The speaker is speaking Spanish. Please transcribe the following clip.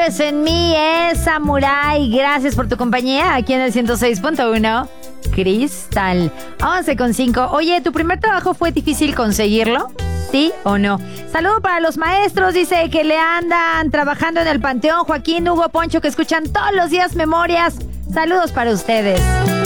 En mí es Samurai. Gracias por tu compañía aquí en el 106.1 Cristal. 11:05. Oye, ¿tu primer trabajo fue difícil conseguirlo? ¿Sí o no? Saludo para los maestros, dice que le andan trabajando en el Panteón. Joaquín, Hugo, Poncho, que escuchan todos los días Memorias. Saludos para ustedes.